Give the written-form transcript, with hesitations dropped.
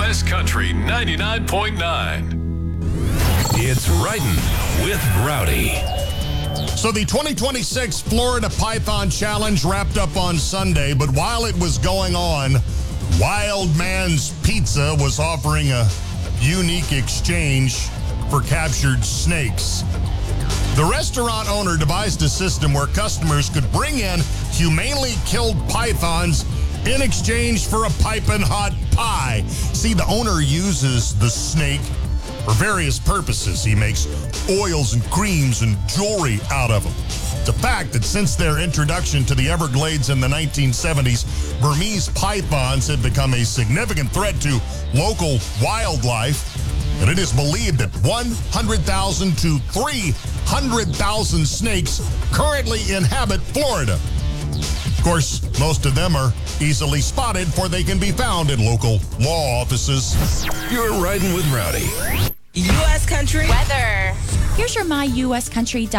U.S. Country 99.9. It's Riding with Rowdy. So the 2026 Florida Python Challenge wrapped up on Sunday, but while it was going on, Wild Man's Pizza was offering a unique exchange for captured snakes. The restaurant owner devised a system where customers could bring in humanely killed pythons in exchange for a piping hot pie. See, the owner uses the snake for various purposes. He makes oils and creams and jewelry out of them. It's a fact that since their introduction to the Everglades in the 1970s, Burmese pythons have become a significant threat to local wildlife, and it is believed that 100,000 to 300,000 snakes currently inhabit Florida. Of course, most of them are easily spotted, for they can be found in local law offices. You're Riding with Rowdy. U.S. Country Weather. Here's your My U.S. Country